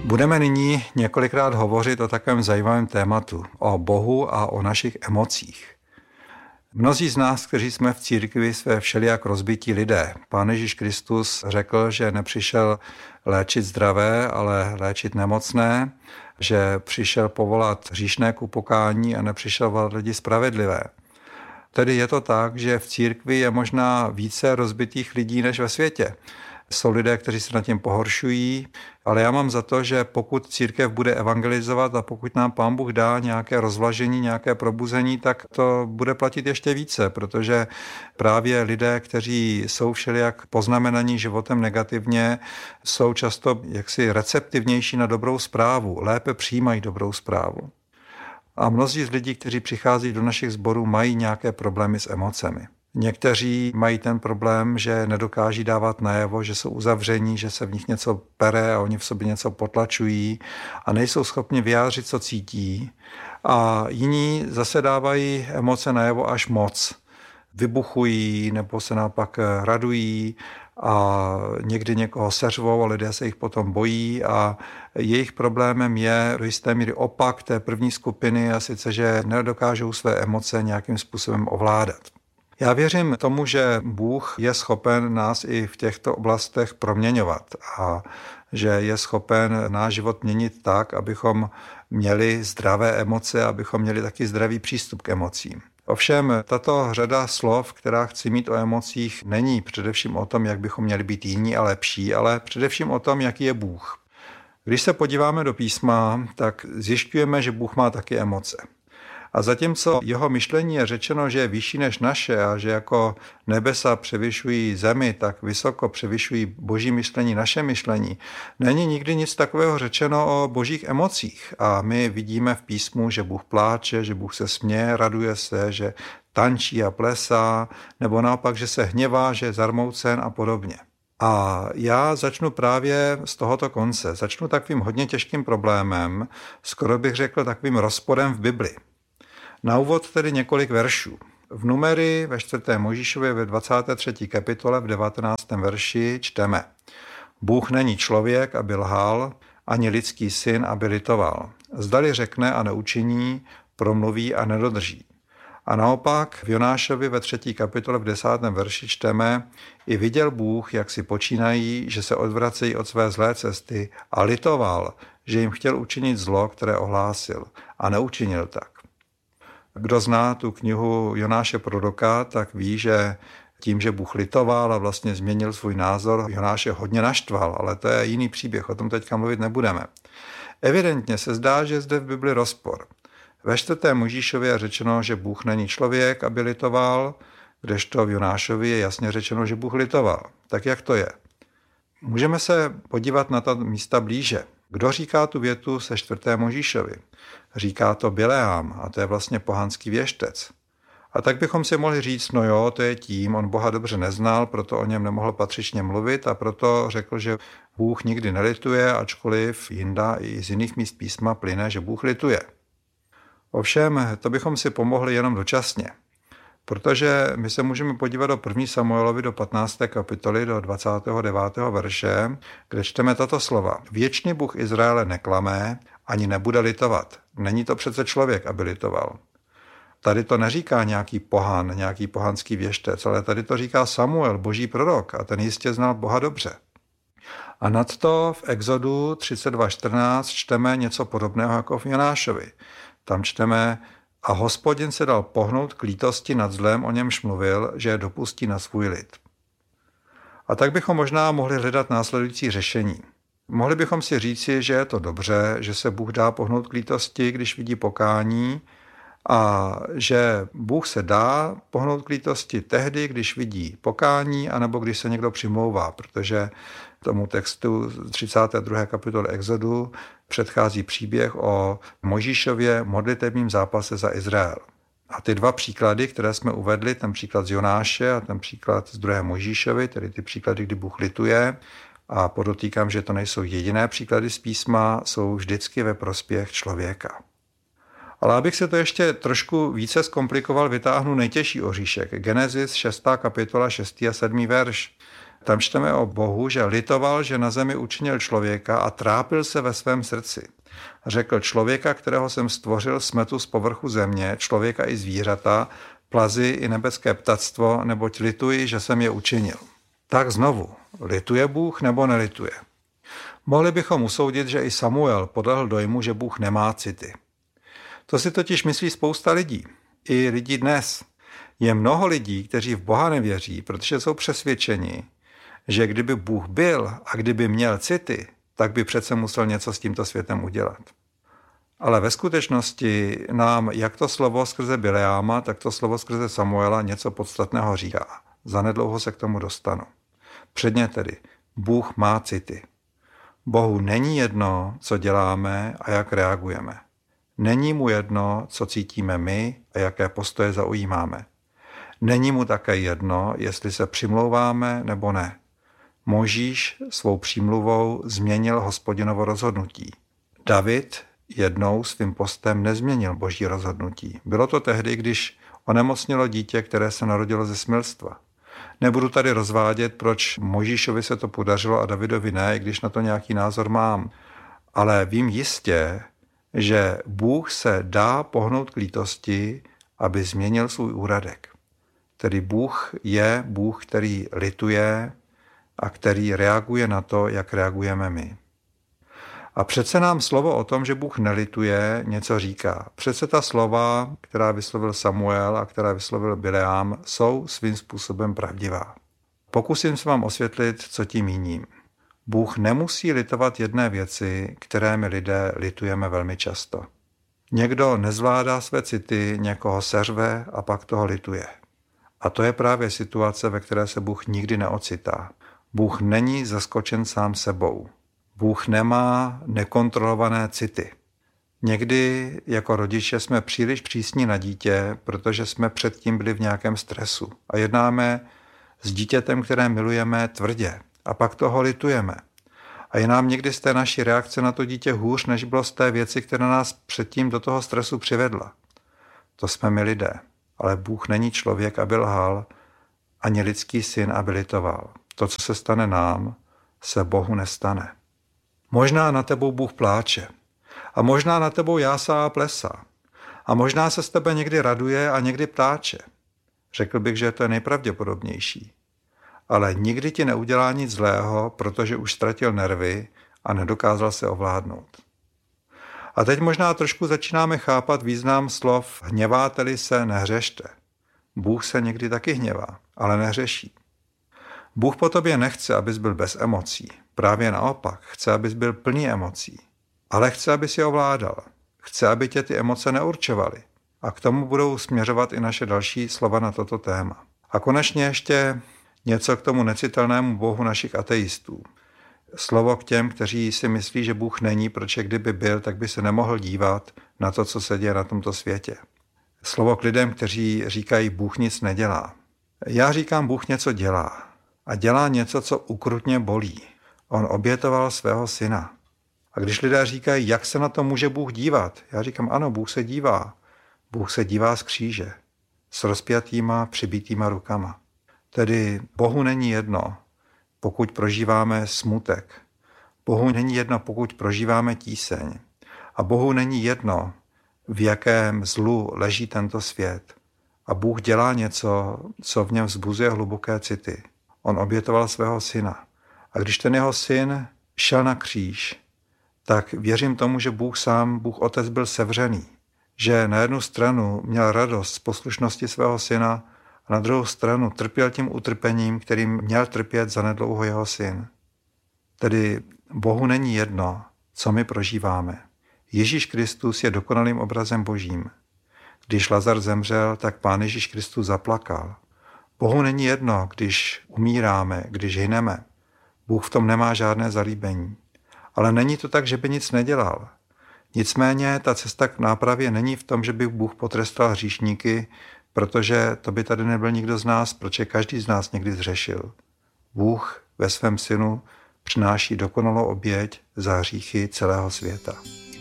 Budeme nyní několikrát hovořit o takovém zajímavém tématu, o Bohu a o našich emocích. Mnozí z nás, kteří jsme v církvi, jsme všelijak rozbití lidé. Pán Ježíš Kristus řekl, že nepřišel léčit zdravé, ale léčit nemocné, že přišel povolat hříšné k upokání a nepřišel volat lidi spravedlivé. Tedy je to tak, že v církvi je možná více rozbitých lidí než ve světě. Jsou lidé, kteří se nad tím pohoršují, ale já mám za to, že pokud církev bude evangelizovat a pokud nám Pán Bůh dá nějaké rozvlažení, nějaké probuzení, tak to bude platit ještě více, protože právě lidé, kteří jsou všelijak poznamenaní životem negativně, jsou často jaksi receptivnější na dobrou zprávu, lépe přijímají dobrou zprávu. A mnozí z lidí, kteří přichází do našich sborů, mají nějaké problémy s emocemi. Někteří mají ten problém, že nedokáží dávat najevo, že jsou uzavření, že se v nich něco pere a oni v sobě něco potlačují a nejsou schopni vyjádřit, co cítí. A jiní zase dávají emoce najevo až moc. Vybuchují nebo se naopak radují a někdy někoho seřvou a lidé se jich potom bojí a jejich problémem je do jisté míry opak té první skupiny a sice, že nedokážou své emoce nějakým způsobem ovládat. Já věřím tomu, že Bůh je schopen nás i v těchto oblastech proměňovat a že je schopen náš život měnit tak, abychom měli zdravé emoce, abychom měli taky zdravý přístup k emocím. Ovšem, tato řada slov, která chci mít o emocích, není především o tom, jak bychom měli být jiní a lepší, ale především o tom, jaký je Bůh. Když se podíváme do písma, tak zjišťujeme, že Bůh má taky emoce. A zatímco jeho myšlení je řečeno, že je vyšší než naše a že jako nebesa převyšují zemi, tak vysoko převyšují boží myšlení naše myšlení, není nikdy nic takového řečeno o božích emocích. A my vidíme v písmu, že Bůh pláče, že Bůh se směje, raduje se, že tančí a plesá, nebo naopak, že se hněvá, že je zarmoucen a podobně. A já začnu právě z tohoto konce. Začnu takovým hodně těžkým problémem, skoro bych řekl takovým rozporem v Bibli. Na úvod tedy několik veršů. V Numery ve 4. Mojžíšově ve 23. kapitole v 19. verši čteme: Bůh není člověk, aby lhal, ani lidský syn, aby litoval. Zdali řekne a neučiní, promluví a nedodrží. A naopak v Jonášovi ve 3. kapitole v 10. verši čteme: I viděl Bůh, jak si počínají, že se odvracejí od své zlé cesty a litoval, že jim chtěl učinit zlo, které ohlásil, a neučinil tak. Kdo zná tu knihu Jonáše proroka, tak ví, že tím, že Bůh litoval a vlastně změnil svůj názor, Jonáše hodně naštval, ale to je jiný příběh, o tom teďka mluvit nebudeme. Evidentně se zdá, že je zde v Bibli rozpor. Ve 4. Mojžíšově je řečeno, že Bůh není člověk, aby litoval, kdežto v Jonášovi je jasně řečeno, že Bůh litoval. Tak jak to je? Můžeme se podívat na ta místa blíže. Kdo říká tu větu se 4. Mojžíšovi? Říká to Bileám a to je vlastně pohanský věštec. A tak bychom si mohli říct, no jo, to je tím, on Boha dobře neznal, proto o něm nemohl patřičně mluvit a proto řekl, že Bůh nikdy nelituje, ačkoliv jinda i z jiných míst písma plyne, že Bůh lituje. Ovšem, to bychom si pomohli jenom dočasně. Protože my se můžeme podívat do 1. Samuelovi do 15. kapitoly do 29. verše, kde čteme tato slova. Věčný Bůh Izraele neklamé, ani nebude litovat. Není to přece člověk, aby litoval. Tady to neříká nějaký pohan, nějaký pohanský věštec, ale tady to říká Samuel, boží prorok, a ten jistě znal Boha dobře. A nadto v Exodu 32.14 čteme něco podobného jako v Jonášovi. Tam čteme: A Hospodin se dal pohnout k lítosti nad zlem, o němž mluvil, že je dopustí na svůj lid. A tak bychom možná mohli hledat následující řešení. Mohli bychom si říci, že je to dobře, že se Bůh dá pohnout k lítosti, když vidí pokání, a že Bůh se dá pohnout k lítosti tehdy, když vidí pokání, anebo když se někdo přimlouvá, protože tomu textu 32. kapitoly Exodu předchází příběh o Mojžíšově modlitebním zápase za Izrael. A ty dva příklady, které jsme uvedli, ten příklad z Jonáše a ten příklad z 2. Mojžíšovi, tedy ty příklady, kdy Bůh lituje, a podotýkám, že to nejsou jediné příklady z písma, jsou vždycky ve prospěch člověka. Ale abych se to ještě trošku více zkomplikoval, vytáhnu nejtěžší oříšek. Genesis 6. kapitola 6. a 7. verš. Tam čteme o Bohu, že litoval, že na zemi učinil člověka a trápil se ve svém srdci. Řekl: člověka, kterého jsem stvořil, smetu z povrchu země, člověka i zvířata, plazy i nebeské ptactvo, neboť lituji, že jsem je učinil. Tak znovu, lituje Bůh nebo nelituje? Mohli bychom usoudit, že i Samuel podlehl dojmu, že Bůh nemá city. To si totiž myslí spousta lidí. I lidí dnes. Je mnoho lidí, kteří v Boha nevěří, protože jsou přesvědčeni, že kdyby Bůh byl a kdyby měl city, tak by přece musel něco s tímto světem udělat. Ale ve skutečnosti nám jak to slovo skrze Bileáma, tak to slovo skrze Samuela něco podstatného říká. Zanedlouho se k tomu dostanu. Předně tedy, Bůh má city. Bohu není jedno, co děláme a jak reagujeme. Není mu jedno, co cítíme my a jaké postoje zaujímáme. Není mu také jedno, jestli se přimlouváme nebo ne. Mojžíš svou přímluvou změnil Hospodinovo rozhodnutí. David jednou svým postem nezměnil Boží rozhodnutí. Bylo to tehdy, když onemocnilo dítě, které se narodilo ze smilstva. Nebudu tady rozvádět, proč Mojžíšovi se to podařilo a Davidovi ne, i když na to nějaký názor mám. Ale vím jistě, že Bůh se dá pohnout k lítosti, aby změnil svůj úradek. Tedy Bůh je Bůh, který lituje a který reaguje na to, jak reagujeme my. A přece nám slovo o tom, že Bůh nelituje, něco říká. Přece ta slova, která vyslovil Samuel a která vyslovil Bileám, jsou svým způsobem pravdivá. Pokusím se vám osvětlit, co tím míním. Bůh nemusí litovat jedné věci, které my lidé litujeme velmi často. Někdo nezvládá své city, někoho seřve a pak toho lituje. A to je právě situace, ve které se Bůh nikdy neocitá. Bůh není zaskočen sám sebou. Bůh nemá nekontrolované city. Někdy jako rodiče jsme příliš přísní na dítě, protože jsme předtím byli v nějakém stresu a jednáme s dítětem, které milujeme, tvrdě a pak toho litujeme. A je nám někdy z té naší reakce na to dítě hůř, než bylo z té věci, která nás předtím do toho stresu přivedla. To jsme my lidé, ale Bůh není člověk, aby lhal, ani lidský syn, aby litoval. To, co se stane nám, se Bohu nestane. Možná na tebou Bůh pláče a možná na tebou jásá a plesá a možná se z tebe někdy raduje a někdy ptáče. Řekl bych, že to je nejpravděpodobnější. Ale nikdy ti neudělá nic zlého, protože už ztratil nervy a nedokázal se ovládnout. A teď možná trošku začínáme chápat význam slov hněváte-li se, nehřešte. Bůh se někdy taky hněvá, ale nehřeší. Bůh po tobě nechce, abys byl bez emocí. Právě naopak, chce, abys byl plný emocí. Ale chce, abys je ovládal. Chce, aby tě ty emoce neurčovaly. A k tomu budou směřovat i naše další slova na toto téma. A konečně ještě něco k tomu necitelnému Bohu našich ateistů. Slovo k těm, kteří si myslí, že Bůh není, protože kdyby byl, tak by se nemohl dívat na to, co se děje na tomto světě. Slovo k lidem, kteří říkají, Bůh nic nedělá. Já říkám, Bůh něco dělá. A dělá něco, co ukrutně bolí. On obětoval svého syna. A když lidé říkají, jak se na to může Bůh dívat, já říkám, ano, Bůh se dívá. Bůh se dívá z kříže, s rozpjatýma, přibitýma rukama. Tedy Bohu není jedno, pokud prožíváme smutek. Bohu není jedno, pokud prožíváme tíseň. A Bohu není jedno, v jakém zlu leží tento svět. A Bůh dělá něco, co v něm vzbuzuje hluboké city. On obětoval svého syna. A když ten jeho syn šel na kříž, tak věřím tomu, že Bůh sám, Bůh Otec byl sevřený. Že na jednu stranu měl radost z poslušnosti svého syna a na druhou stranu trpěl tím utrpením, kterým měl trpět zanedlouho jeho syn. Tedy Bohu není jedno, co my prožíváme. Ježíš Kristus je dokonalým obrazem Božím. Když Lazar zemřel, tak Pán Ježíš Kristus zaplakal. Bohu není jedno, když umíráme, když hyneme. Bůh v tom nemá žádné zalíbení. Ale není to tak, že by nic nedělal. Nicméně ta cesta k nápravě není v tom, že by Bůh potrestal hříšníky, protože to by tady nebyl nikdo z nás, protože každý z nás někdy zřešil. Bůh ve svém synu přináší dokonalou oběť za hříchy celého světa.